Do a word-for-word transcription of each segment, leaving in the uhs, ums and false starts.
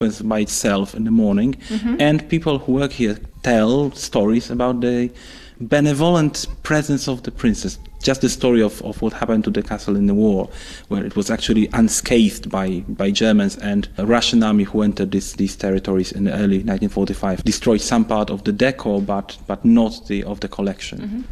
by itself in the morning, mm-hmm. and people who work here tell stories about the benevolent presence of the princess. Just the story of, of what happened to the castle in the war, where it was actually unscathed by, by Germans, and a Russian army who entered this, these territories in the early nineteen forty-five destroyed some part of the decor, but, but not the of the collection. Mm-hmm.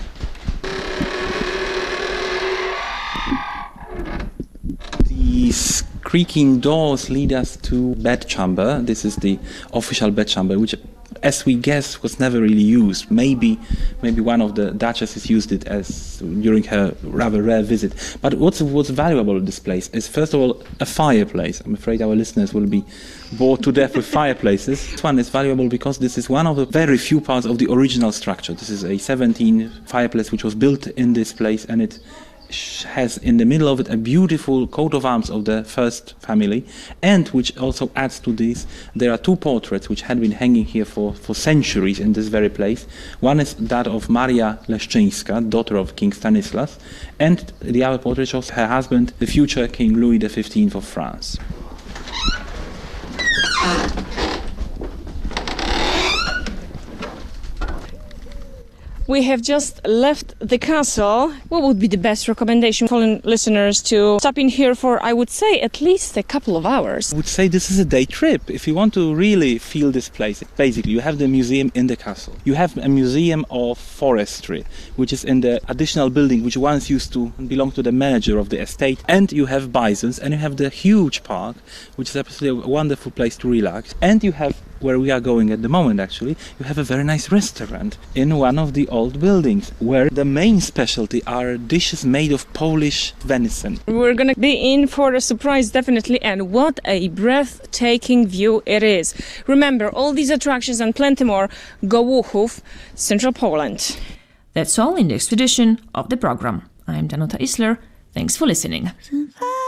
These creaking doors lead us to bedchamber. This is the official bedchamber, which, as we guess, was never really used. Maybe, maybe one of the duchesses used it as during her rather rare visit. But what's what's valuable in this place is, first of all, a fireplace. I'm afraid our listeners will be bored to death with fireplaces. This one is valuable because this is one of the very few parts of the original structure. This is a seventeen fireplace which was built in this place, and it has in the middle of it a beautiful coat of arms of the first family, and which also adds to this, there are two portraits which had been hanging here for, for centuries in this very place. One is that of Maria Leszczyńska, daughter of King Stanislas, and the other portrait shows her husband, the future King Louis the fifteenth of France. We have just left the castle. What would be the best recommendation for listeners to stop in here for, I would say, at least a couple of hours? I would say this is a day trip. If you want to really feel this place, basically you have the museum in the castle. You have a museum of forestry, which is in the additional building which once used to belong to the manager of the estate. And you have bisons, and you have the huge park, which is absolutely a wonderful place to relax. And you have, where we are going at the moment actually, you have a very nice restaurant in one of the old buildings, where the main specialty are dishes made of Polish venison. We're gonna be in for a surprise, definitely, and what a breathtaking view it is. Remember, all these attractions and plenty more, Gołuchów, Central Poland. That's all in the expedition of the program. I'm Danuta Isler. Thanks for listening.